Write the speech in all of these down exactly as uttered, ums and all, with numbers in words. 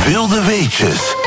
Wilde weetjes.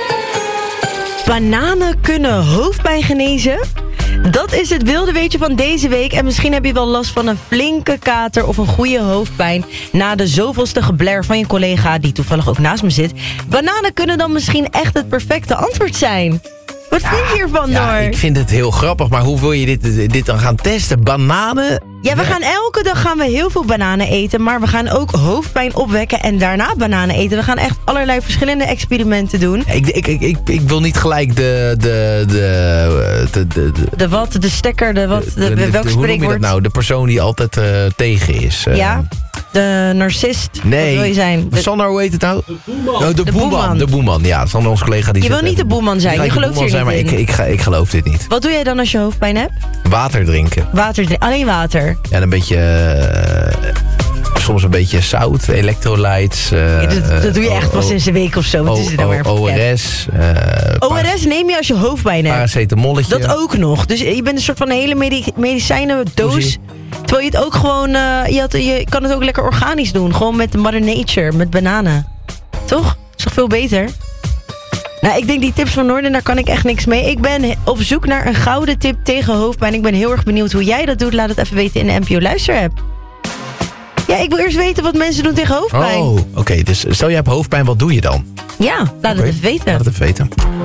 Bananen kunnen hoofdpijn genezen? Dat is het wilde weetje van deze week. En misschien heb je wel last van een flinke kater of een goede hoofdpijn na de zoveelste gebler van je collega die toevallig ook naast me zit. Bananen kunnen dan misschien echt het perfecte antwoord zijn. Wat ja, vind je hiervan, Noor? Ja, ik vind het heel grappig, maar hoe wil je dit, dit dan gaan testen? Bananen? Ja, we gaan elke dag gaan we heel veel bananen eten, maar we gaan ook hoofdpijn opwekken en daarna bananen eten. We gaan echt allerlei verschillende experimenten doen. Ik, ik, ik, ik, ik wil niet gelijk de... De, de, de, de, de, de wat, de stekker, de wat, de, de, de, welk de, hoe noem je dat nou? De persoon die altijd uh, tegen is. Uh, ja, de narcist. Nee. Wat wil je zijn? De, Sander, hoe heet het nou? De boeman. Oh, de, de boeman. boeman. De boeman, ja. Sander, onze collega. Die je wil niet de boeman zijn, je, je gelooft hier zijn, niet maar in. Ik, ik, ik, ik geloof dit niet. Wat doe jij dan als je hoofdpijn hebt? Water drinken. Water drinken, alleen water? Ja, en een beetje... Uh, soms een beetje zout, electrolytes. Uh, ja, dat, dat doe je echt pas sinds een week of zo. Wat is er nou weer O R S. Uh, O R S neem je als je hoofdpijn hebt. Paracetamolletje. Dat ook nog. Dus je bent een soort van een hele medi- medicijnen doos. Terwijl je het ook gewoon... Uh, je, had, je kan het ook lekker organisch doen. Gewoon met Mother Nature, met bananen. Toch? Is toch veel beter? Nou, ik denk die tips van Noorden, daar kan ik echt niks mee. Ik ben op zoek naar een gouden tip tegen hoofdpijn. Ik ben heel erg benieuwd hoe jij dat doet. Laat het even weten in de N P O Luisterapp. Ja, ik wil eerst weten wat mensen doen tegen hoofdpijn. Oh, oké. Okay, dus stel je hebt hoofdpijn, wat doe je dan? Ja, laat okay. het even weten. Laat het even weten.